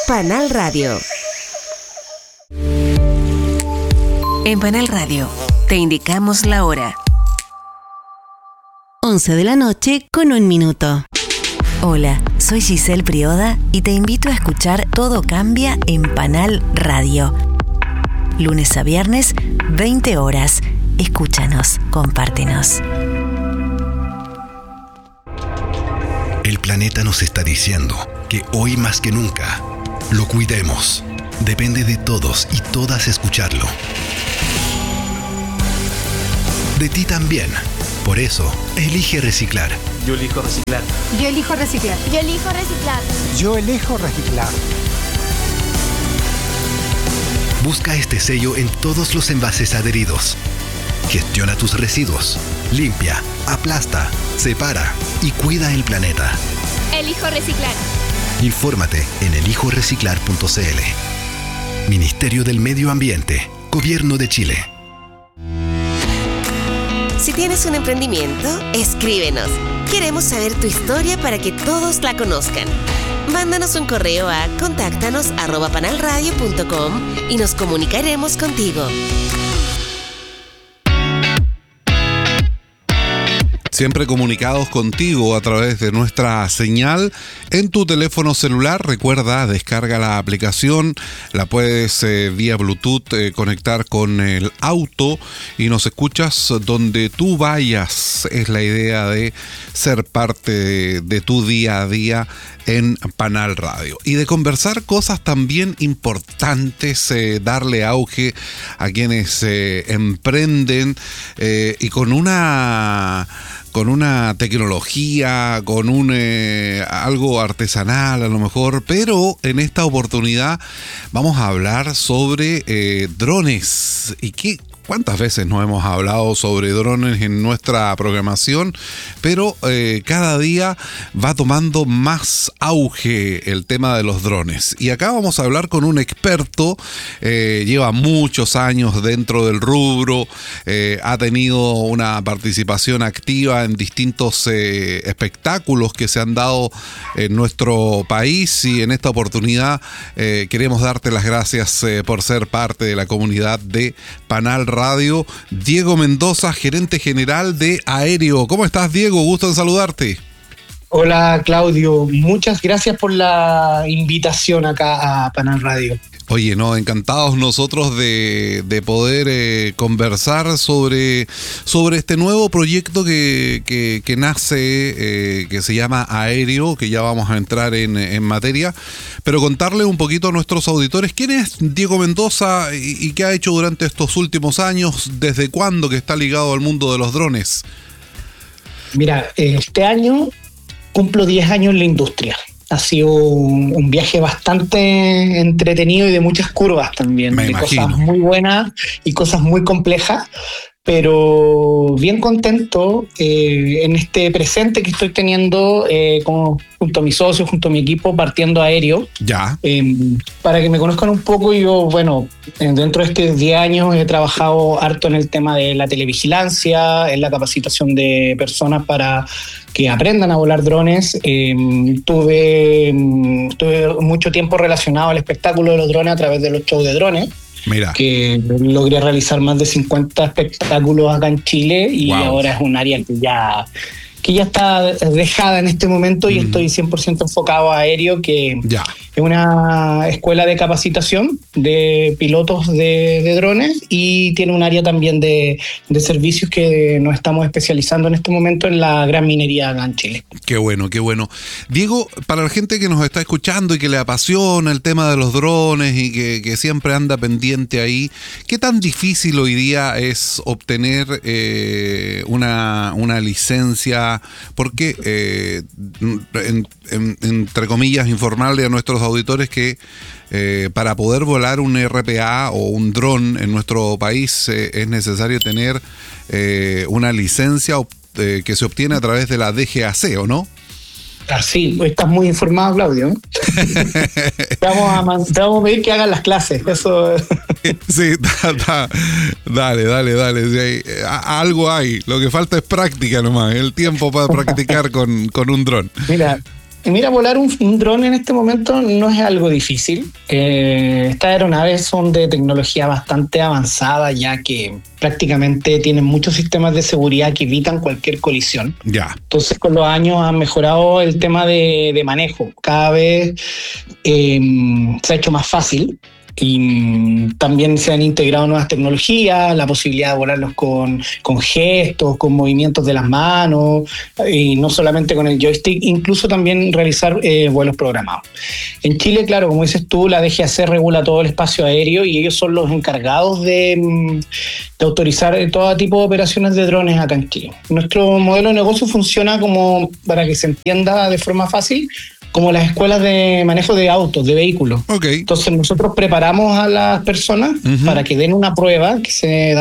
Panal Radio. En Panal Radio te indicamos la hora. 11 de la noche con 1 minuto. Hola, soy Giselle Prioda y te invito a escuchar Todo Cambia en Panal Radio. Lunes a viernes, 20 horas. Escúchanos, compártenos. El planeta nos está diciendo que hoy más que nunca lo cuidemos. Depende de todos y todas escucharlo. De ti también. Por eso, elige reciclar. Yo elijo reciclar. Yo elijo reciclar. Yo elijo reciclar. Yo elijo reciclar. Busca este sello en todos los envases adheridos. Gestiona tus residuos. Limpia, aplasta, separa y cuida el planeta. Elijo reciclar. Infórmate en elijoreciclar.cl. Ministerio del Medio Ambiente. Gobierno de Chile. Si tienes un emprendimiento, escríbenos. Queremos saber tu historia para que todos la conozcan. Mándanos un correo a contáctanos@panalradio.com y nos comunicaremos contigo. Siempre comunicados contigo a través de nuestra señal en tu teléfono celular. Recuerda, descarga la aplicación, la puedes vía Bluetooth conectar con el auto y nos escuchas donde tú vayas. Es la idea de ser parte de tu día a día en Panal Radio y de conversar cosas también importantes, darle auge a quienes emprenden y con una tecnología, con algo artesanal a lo mejor, pero en esta oportunidad vamos a hablar sobre drones. ¿Y cuántas veces no hemos hablado sobre drones en nuestra programación? Pero cada día va tomando más auge el tema de los drones. Y acá vamos a hablar con un experto, lleva muchos años dentro del rubro, ha tenido una participación activa en distintos espectáculos que se han dado en nuestro país, y en esta oportunidad queremos darte las gracias por ser parte de la comunidad de Panal Radio. Diego Mendoza, gerente general de Aéreo. ¿Cómo estás, Diego? Gusto en saludarte. Hola, Claudio. Muchas gracias por la invitación acá a Panal Radio. Oye, no, encantados nosotros de poder conversar sobre este nuevo proyecto que nace, que se llama Aéreo, que ya vamos a entrar en materia, pero contarle un poquito a nuestros auditores quién es Diego Mendoza y qué ha hecho durante estos últimos años, desde cuándo que está ligado al mundo de los drones. Mira, este año cumplo 10 años en la industria. Ha sido un viaje bastante entretenido y de muchas curvas también. Me imagino. Cosas muy buenas y cosas muy complejas, pero bien contento en este presente que estoy teniendo junto a mis socios, junto a mi equipo, partiendo Aéreo. Ya. Para que me conozcan un poco, yo, dentro de estos 10 años he trabajado harto en el tema de la televigilancia, en la capacitación de personas para que aprendan a volar drones. Tuve mucho tiempo relacionado al espectáculo de los drones a través de los shows de drones. Mira. Que logré realizar más de 50 espectáculos acá en Chile y wow. Ahora es un área que ya está dejada en este momento y estoy 100% enfocado a Aéreo, que ya. Es una escuela de capacitación de pilotos de drones y tiene un área también de servicios que nos estamos especializando en este momento en la gran minería acá en Chile. Qué bueno, qué bueno. Diego, para la gente que nos está escuchando y que le apasiona el tema de los drones y que siempre anda pendiente ahí, ¿qué tan difícil hoy día es obtener una licencia? Porque, entre comillas, informarle a nuestros auditores que para poder volar un RPA o un dron en nuestro país es necesario tener una licencia que se obtiene a través de la DGAC, ¿o no? Así, estás muy informado, Claudio. Te vamos a pedir que hagan las clases. Eso. Sí, dale. Sí, algo hay. Lo que falta es práctica nomás. El tiempo para practicar con un dron. Mira, Mira, volar un dron en este momento no es algo difícil. Estas aeronaves son de tecnología bastante avanzada, ya que prácticamente tienen muchos sistemas de seguridad que evitan cualquier colisión. Ya. Entonces, con los años han mejorado el tema de manejo. Cada vez se ha hecho más fácil. Y también se han integrado nuevas tecnologías, la posibilidad de volarlos con gestos, con movimientos de las manos, y no solamente con el joystick, incluso también realizar vuelos programados. En Chile, claro, como dices tú, la DGAC regula todo el espacio aéreo y ellos son los encargados de autorizar todo tipo de operaciones de drones acá en Chile. Nuestro modelo de negocio funciona como, para que se entienda de forma fácil, como las escuelas de manejo de autos, de vehículos. Okay. Entonces nosotros preparamos a las personas para que den una prueba que se da